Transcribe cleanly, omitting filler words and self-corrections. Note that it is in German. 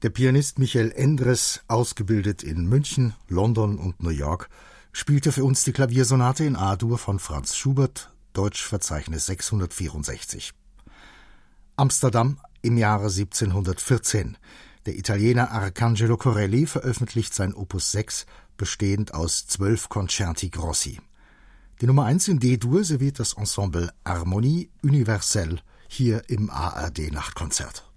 Der Pianist Michael Endres, ausgebildet in München, London und New York, spielte für uns die Klaviersonate in A-Dur von Franz Schubert, Deutschverzeichnis 664. Amsterdam im Jahre 1714. Der Italiener Arcangelo Corelli veröffentlicht sein Opus 6, bestehend aus 12 Concerti Grossi. Die Nummer 1 in D-Dur serviert das Ensemble Harmonie Universelle hier im ARD Nachtkonzert.